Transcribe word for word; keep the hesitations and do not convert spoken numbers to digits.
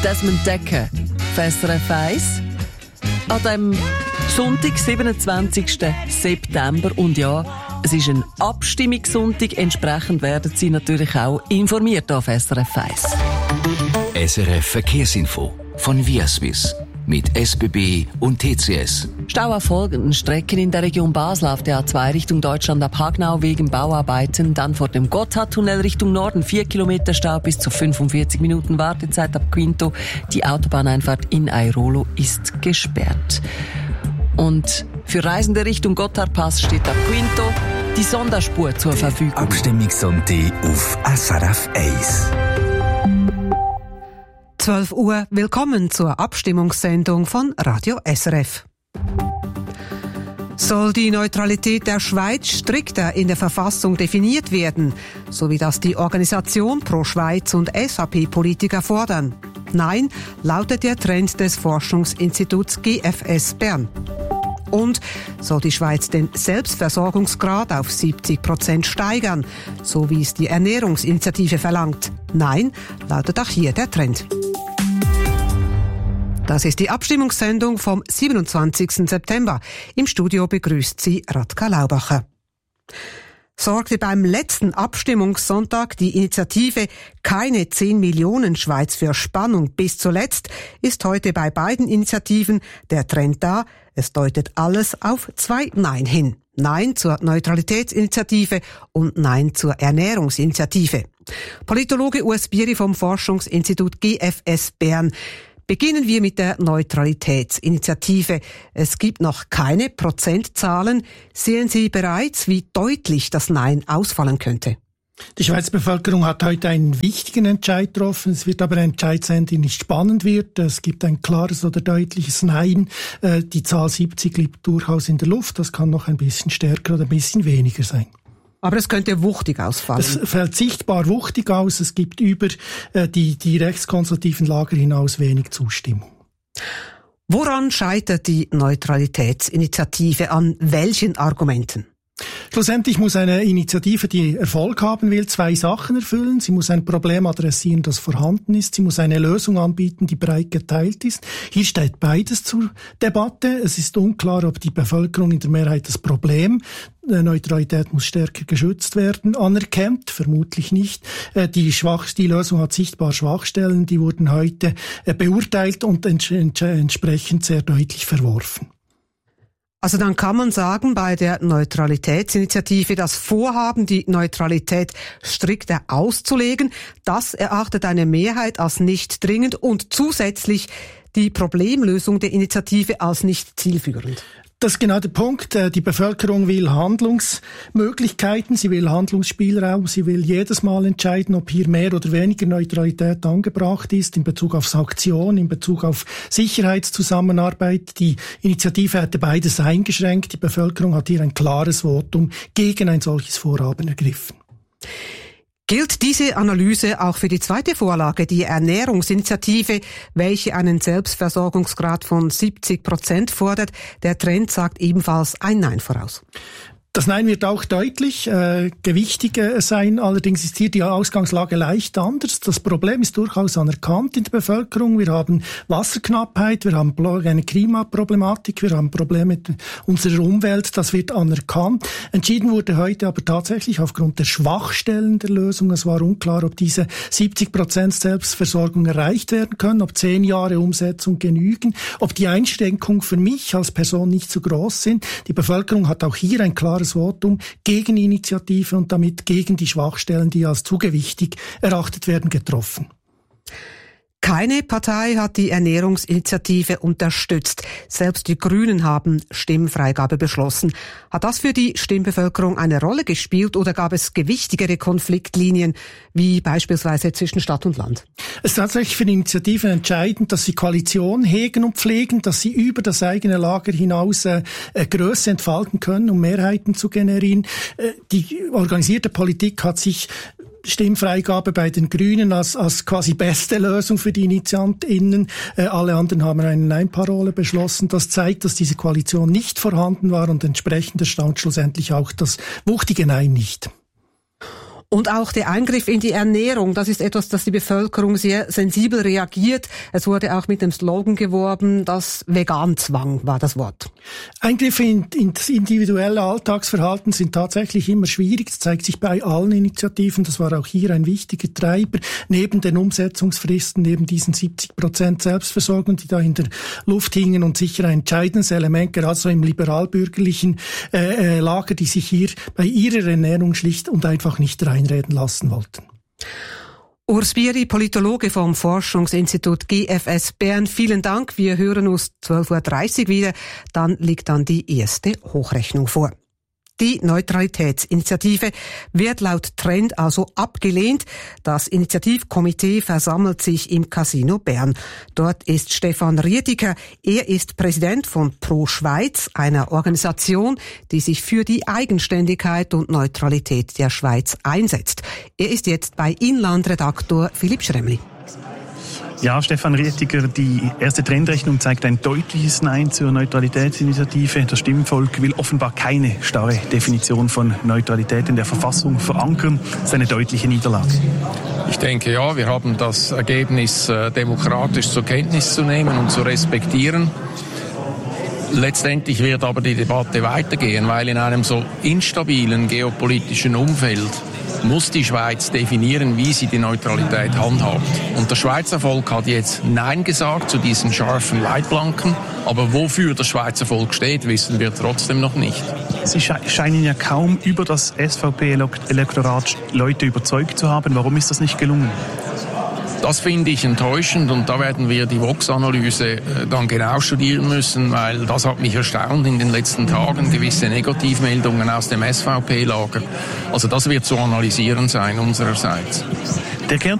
Desmond Decker, S R F eins. An dem Sonntag, siebenundzwanzigsten September. Und ja, es ist ein Abstimmungssonntag. Entsprechend werden Sie natürlich auch informiert auf S R F eins. S R F Verkehrsinfo von Viaswiss mit S B B und T C S. Stau auf folgenden Strecken in der Region Basel auf der A zwei Richtung Deutschland ab Hagnau wegen Bauarbeiten. Dann vor dem Gotthardtunnel Richtung Norden vier Kilometer Stau bis zu fünfundvierzig Minuten Wartezeit ab Quinto. Die Autobahneinfahrt in Airolo ist gesperrt. Und für Reisende Richtung Gotthardpass steht ab Quinto die Sonderspur zur Verfügung. Abstimmungssonntag auf S R F eins. zwölf Uhr, willkommen zur Abstimmungssendung von Radio S R F. Soll die Neutralität der Schweiz strikter in der Verfassung definiert werden, so wie das die Organisation Pro Schweiz und S V P-Politiker fordern? Nein, lautet der Trend des Forschungsinstituts G F S Bern. Und soll die Schweiz den Selbstversorgungsgrad auf siebzig Prozent steigern, so wie es die Ernährungsinitiative verlangt? Nein, lautet auch hier der Trend. Das ist die Abstimmungssendung vom siebenundzwanzigsten September. Im Studio begrüßt sie Radka Laubacher. Sorgte beim letzten Abstimmungssonntag die Initiative Keine zehn Millionen Schweiz für Spannung bis zuletzt, ist heute bei beiden Initiativen der Trend da. Es deutet alles auf zwei Nein hin. Nein zur Neutralitätsinitiative und Nein zur Ernährungsinitiative. Politologe Urs Bieri vom Forschungsinstitut G F S Bern. Beginnen wir mit der Neutralitätsinitiative. Es gibt noch keine Prozentzahlen. Sehen Sie bereits, wie deutlich das Nein ausfallen könnte? Die Schweizer Bevölkerung hat heute einen wichtigen Entscheid getroffen. Es wird aber ein Entscheid sein, der nicht spannend wird. Es gibt ein klares oder deutliches Nein. Die Zahl siebzig liegt durchaus in der Luft. Das kann noch ein bisschen stärker oder ein bisschen weniger sein. Aber es könnte wuchtig ausfallen. Es fällt sichtbar wuchtig aus. Es gibt über äh, die, die rechtskonservativen Lager hinaus wenig Zustimmung. Woran scheitert die Neutralitätsinitiative? An welchen Argumenten? Schlussendlich muss eine Initiative, die Erfolg haben will, zwei Sachen erfüllen. Sie muss ein Problem adressieren, das vorhanden ist. Sie muss eine Lösung anbieten, die breit geteilt ist. Hier steht beides zur Debatte. Es ist unklar, ob die Bevölkerung in der Mehrheit das Problem, die Neutralität muss stärker geschützt werden, anerkennt. Vermutlich nicht. Die, Schwach, die Lösung hat sichtbar Schwachstellen. Die wurden heute beurteilt und ents- entsprechend sehr deutlich verworfen. Also dann kann man sagen, bei der Neutralitätsinitiative das Vorhaben, die Neutralität strikter auszulegen, das erachtet eine Mehrheit als nicht dringend und zusätzlich die Problemlösung der Initiative als nicht zielführend. Das ist genau der Punkt. Die Bevölkerung will Handlungsmöglichkeiten, sie will Handlungsspielraum, sie will jedes Mal entscheiden, ob hier mehr oder weniger Neutralität angebracht ist in Bezug auf Sanktionen, in Bezug auf Sicherheitszusammenarbeit. Die Initiative hätte beides eingeschränkt. Die Bevölkerung hat hier ein klares Votum gegen ein solches Vorhaben ergriffen. Gilt diese Analyse auch für die zweite Vorlage, die Ernährungsinitiative, welche einen Selbstversorgungsgrad von siebzig Prozent fordert? Der Trend sagt ebenfalls ein Nein voraus. Das Nein wird auch deutlich äh, gewichtiger sein. Allerdings ist hier die Ausgangslage leicht anders. Das Problem ist durchaus anerkannt in der Bevölkerung. Wir haben Wasserknappheit, wir haben eine Klimaproblematik, wir haben Probleme mit unserer Umwelt. Das wird anerkannt. Entschieden wurde heute aber tatsächlich aufgrund der Schwachstellen der Lösung. Es war unklar, ob diese siebzig Prozent Selbstversorgung erreicht werden können, ob zehn Jahre Umsetzung genügen, ob die Einschränkungen für mich als Person nicht zu groß sind. Die Bevölkerung hat auch hier ein klares Votum gegen Initiative und damit gegen die Schwachstellen, die als zu gewichtig erachtet werden, getroffen. Keine Partei hat die Ernährungsinitiative unterstützt. Selbst die Grünen haben Stimmfreigabe beschlossen. Hat das für die Stimmbevölkerung eine Rolle gespielt oder gab es gewichtigere Konfliktlinien, wie beispielsweise zwischen Stadt und Land? Es ist tatsächlich für die Initiativen entscheidend, dass sie Koalition hegen und pflegen, dass sie über das eigene Lager hinaus äh, Größe entfalten können, um Mehrheiten zu generieren. Äh, die organisierte Politik hat sich Stimmfreigabe bei den Grünen als, als quasi beste Lösung für die InitiantInnen. Äh, alle anderen haben eine Nein-Parole beschlossen. Das zeigt, dass diese Koalition nicht vorhanden war und entsprechend erstaunt schlussendlich auch das wuchtige Nein nicht. Und auch der Eingriff in die Ernährung, das ist etwas, das die Bevölkerung sehr sensibel reagiert. Es wurde auch mit dem Slogan geworben, das Veganzwang war das Wort. Eingriffe in, in das individuelle Alltagsverhalten sind tatsächlich immer schwierig. Das zeigt sich bei allen Initiativen. Das war auch hier ein wichtiger Treiber. Neben den Umsetzungsfristen, neben diesen siebzig Prozent Selbstversorgung, die da in der Luft hingen, und sicher ein entscheidendes Element, gerade so im liberal-bürgerlichen äh, Lager, die sich hier bei ihrer Ernährung schlicht und einfach nicht reinreden lassen wollten. Urs Bieri, Politologe vom Forschungsinstitut G F S Bern. Vielen Dank. Wir hören uns zwölf Uhr dreißig wieder. Dann liegt dann die erste Hochrechnung vor. Die Neutralitätsinitiative wird laut Trend also abgelehnt. Das Initiativkomitee versammelt sich im Casino Bern. Dort ist Stefan Rietiger. Er ist Präsident von Pro Schweiz, einer Organisation, die sich für die Eigenständigkeit und Neutralität der Schweiz einsetzt. Er ist jetzt bei Inlandredaktor Philipp Schremli. Ja, Stefan Rietiger, die erste Trendrechnung zeigt ein deutliches Nein zur Neutralitätsinitiative. Das Stimmvolk will offenbar keine starre Definition von Neutralität in der Verfassung verankern. Das ist eine deutliche Niederlage. Ich denke, ja, wir haben das Ergebnis äh, demokratisch zur Kenntnis zu nehmen und zu respektieren. Letztendlich wird aber die Debatte weitergehen, weil in einem so instabilen geopolitischen Umfeld muss die Schweiz definieren, wie sie die Neutralität handhabt. Und der Schweizer Volk hat jetzt Nein gesagt zu diesen scharfen Leitplanken, aber wofür das Schweizer Volk steht, wissen wir trotzdem noch nicht. Sie scheinen ja kaum über das S V P-Elektorat Leute überzeugt zu haben. Warum ist das nicht gelungen? Das finde ich enttäuschend, und da werden wir die Vox-Analyse dann genau studieren müssen, weil das hat mich erstaunt in den letzten Tagen, gewisse Negativmeldungen aus dem S V P-Lager. Also das wird zu analysieren sein unsererseits. Der